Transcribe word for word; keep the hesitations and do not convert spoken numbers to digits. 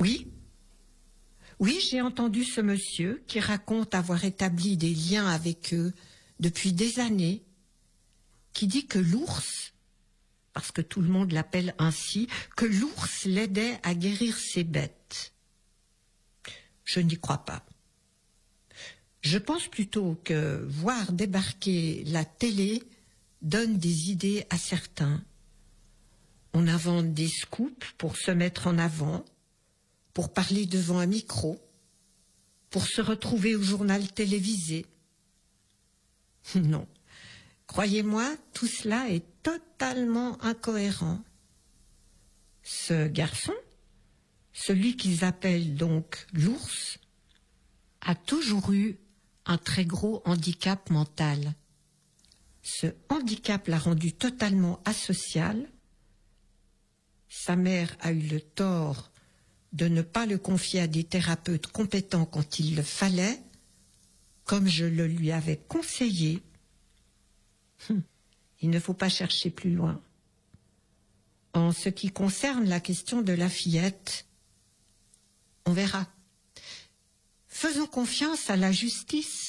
Oui. Oui, j'ai entendu ce monsieur qui raconte avoir établi des liens avec eux depuis des années, qui dit que l'ours, parce que tout le monde l'appelle ainsi, que l'ours l'aidait à guérir ses bêtes. Je n'y crois pas. Je pense plutôt que voir débarquer la télé donne des idées à certains. On invente des scoops pour se mettre en avant, pour parler devant un micro, pour se retrouver au journal télévisé. Non, croyez-moi, tout cela est totalement incohérent. Ce garçon, celui qu'ils appellent donc l'ours, a toujours eu un très gros handicap mental. Ce handicap l'a rendu totalement asocial. Sa mère a eu le tort de ne pas le confier à des thérapeutes compétents quand il le fallait, comme je le lui avais conseillé. Hum, il ne faut pas chercher plus loin. En ce qui concerne la question de la fillette, on verra. Faisons confiance à la justice.